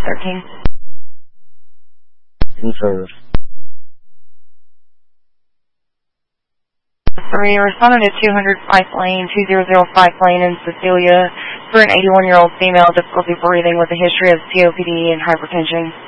13. Confirmed. 3, responding to 200 Fife Lane, 2005 Lane in Cecilia for an 81-year-old female, difficulty breathing with a history of COPD and hypertension.